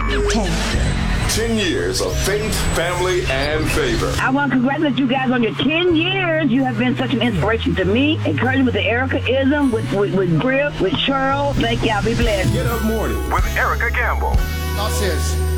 10 years of faith, family, and favor. I want to congratulate you guys on your 10 years. You have been such an inspiration to me. Encouraging with the Erica-ism, with Grip, with Cheryl. Thank y'all. Be blessed. Get Up Morning with Erica Campbell. God says,